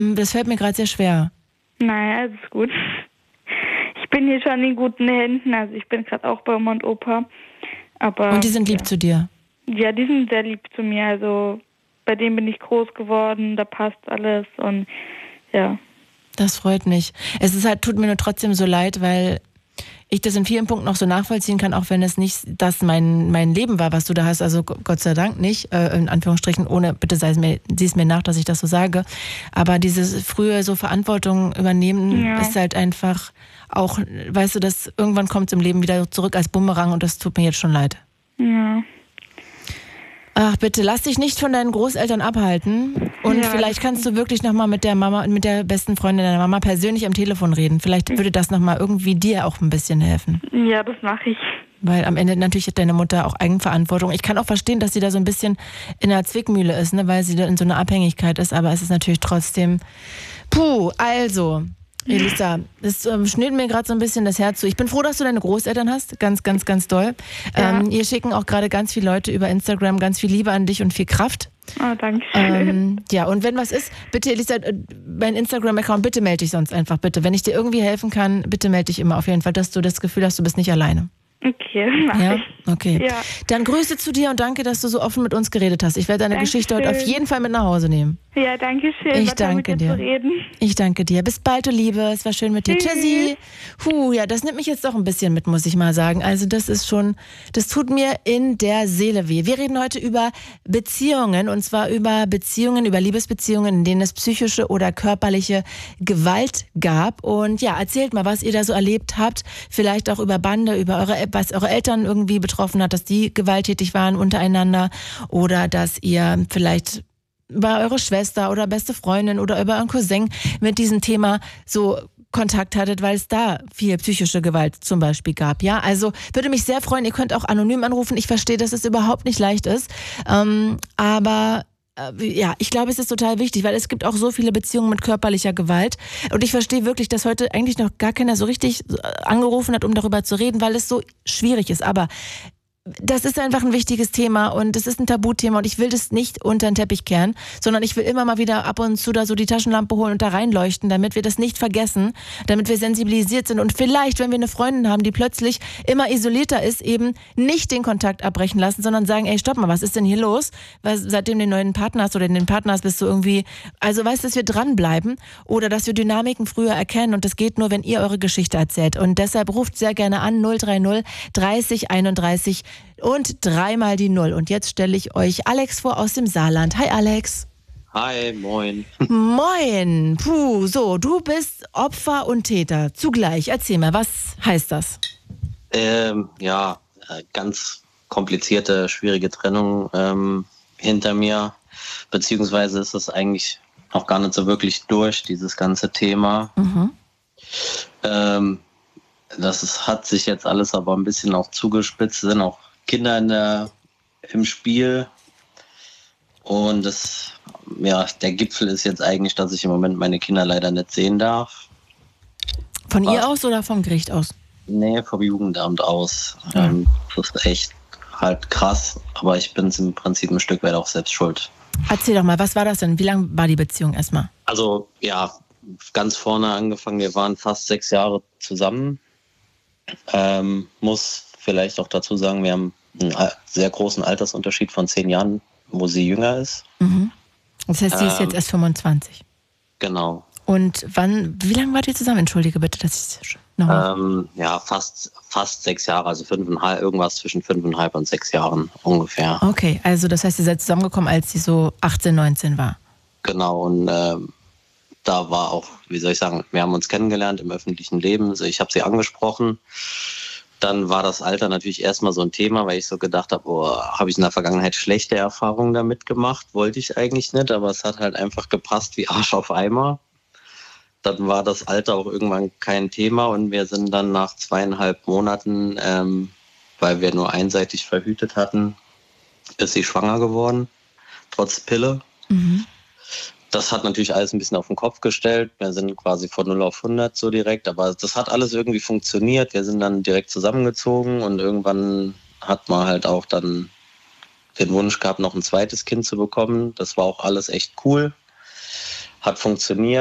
Das fällt mir gerade sehr schwer. Naja, alles gut. Ich bin hier schon in guten Händen. Also ich bin gerade auch bei Oma und Opa. Aber, Und die sind lieb zu dir? Ja, die sind sehr lieb zu mir. Also bei denen bin ich groß geworden, da passt alles und ja. Das freut mich. Es ist halt, tut mir nur trotzdem so leid, weil ich das in vielen Punkten auch so nachvollziehen kann, auch wenn es nicht das mein Leben war, was du da hast. Also Gott sei Dank nicht, in Anführungsstrichen, ohne, bitte sieh es mir nach, dass ich das so sage. Aber dieses frühe so Verantwortung übernehmen ist halt einfach auch, weißt du, dass irgendwann kommt es im Leben wieder zurück als Bumerang und das tut mir jetzt schon leid. Ja. Ach bitte, lass dich nicht von deinen Großeltern abhalten und vielleicht kannst du wirklich nochmal mit der Mama, mit der besten Freundin deiner Mama persönlich am Telefon reden. Vielleicht würde das nochmal irgendwie dir auch ein bisschen helfen. Ja, das mache ich. Weil am Ende natürlich hat deine Mutter auch Eigenverantwortung. Ich kann auch verstehen, dass sie da so ein bisschen in einer Zwickmühle ist, ne, weil sie da in so einer Abhängigkeit ist, aber es ist natürlich trotzdem, also... Elisa, das schnürt mir gerade so ein bisschen das Herz zu. Ich bin froh, dass du deine Großeltern hast. Ganz, ganz, ganz doll. Ja. Hier schicken auch gerade ganz viele Leute über Instagram ganz viel Liebe an dich und viel Kraft. Oh, danke schön. Ja, und wenn was ist, bitte, Elisa, mein Instagram-Account, bitte melde dich sonst einfach, bitte. Wenn ich dir irgendwie helfen kann, bitte melde dich immer auf jeden Fall, dass du das Gefühl hast, du bist nicht alleine. Okay, mach ich. Okay. Ja. Dann Grüße zu dir und danke, dass du so offen mit uns geredet hast. Ich werde deine Geschichte heute auf jeden Fall mit nach Hause nehmen. Ja, danke schön. Ich danke dir. Ich danke dir. Bis bald, du Liebe. Es war schön mit dir. Tschüssi. Ja, das nimmt mich jetzt doch ein bisschen mit, muss ich mal sagen. Also das ist schon, das tut mir in der Seele weh. Wir reden heute über Beziehungen und zwar über Beziehungen, über Liebesbeziehungen, in denen es psychische oder körperliche Gewalt gab. Und ja, erzählt mal, was ihr da so erlebt habt. Vielleicht auch über Bande, über was eure Eltern irgendwie betroffen hat, dass die gewalttätig waren untereinander oder dass ihr vielleicht über eure Schwester oder beste Freundin oder über euren Cousin mit diesem Thema so Kontakt hattet, weil es da viel psychische Gewalt zum Beispiel gab. Ja, also würde mich sehr freuen. Ihr könnt auch anonym anrufen. Ich verstehe, dass es überhaupt nicht leicht ist. Aber ja, ich glaube, es ist total wichtig, weil es gibt auch so viele Beziehungen mit körperlicher Gewalt. Und ich verstehe wirklich, dass heute eigentlich noch gar keiner so richtig angerufen hat, um darüber zu reden, weil es so schwierig ist. Aber das ist einfach ein wichtiges Thema und es ist ein Tabuthema und ich will das nicht unter den Teppich kehren, sondern ich will immer mal wieder ab und zu da so die Taschenlampe holen und da reinleuchten, damit wir das nicht vergessen, damit wir sensibilisiert sind und vielleicht, wenn wir eine Freundin haben, die plötzlich immer isolierter ist, eben nicht den Kontakt abbrechen lassen, sondern sagen, ey, stopp mal, was ist denn hier los? Weil seitdem du den neuen Partner hast oder den Partner hast, bist du irgendwie, also weißt du, dass wir dranbleiben oder dass wir Dynamiken früher erkennen und das geht nur, wenn ihr eure Geschichte erzählt und deshalb ruft sehr gerne an 030 30 31 und 3 die 0. Und jetzt stelle ich euch Alex vor aus dem Saarland. Hi Alex. Hi, moin. Moin. So, du bist Opfer und Täter zugleich. Erzähl mal, was heißt das? Ganz komplizierte, schwierige Trennung hinter mir. Beziehungsweise ist es eigentlich auch gar nicht so wirklich durch, dieses ganze Thema. Hat sich jetzt alles aber ein bisschen auch zugespitzt, sind auch Kinder im Spiel und der Gipfel ist jetzt eigentlich, dass ich im Moment meine Kinder leider nicht sehen darf. Von ihr aus oder vom Gericht aus? Nee, vom Jugendamt aus. Das ist echt halt krass, aber ich bin im Prinzip ein Stück weit auch selbst schuld. Erzähl doch mal, was war das denn? Wie lang war die Beziehung erstmal? Also ja, ganz vorne angefangen, wir waren fast 6 Jahre zusammen. Muss vielleicht auch dazu sagen, wir haben einen sehr großen Altersunterschied von 10 Jahren, wo sie jünger ist. Das heißt, sie ist jetzt erst 25. Genau. Und wie lange wart ihr zusammen? Entschuldige bitte, dass ich nochmal... Fast 6 Jahre, also 5,5, irgendwas zwischen 5,5 und 6 Jahren ungefähr. Okay, also das heißt, ihr seid zusammengekommen, als sie so 18, 19 war. Genau, und da war auch, wie soll ich sagen, wir haben uns kennengelernt im öffentlichen Leben. Also ich habe sie angesprochen. Dann war das Alter natürlich erstmal so ein Thema, weil ich so gedacht habe, habe ich in der Vergangenheit schlechte Erfahrungen damit gemacht? Wollte ich eigentlich nicht, aber es hat halt einfach gepasst wie Arsch auf Eimer. Dann war das Alter auch irgendwann kein Thema und wir sind dann nach 2,5 Monaten, weil wir nur einseitig verhütet hatten, ist sie schwanger geworden, trotz Pille. Das hat natürlich alles ein bisschen auf den Kopf gestellt. Wir sind quasi von 0 auf 100 so direkt, aber das hat alles irgendwie funktioniert. Wir sind dann direkt zusammengezogen und irgendwann hat man halt auch dann den Wunsch gehabt, noch ein zweites Kind zu bekommen. Das war auch alles echt cool. hat funktioniert.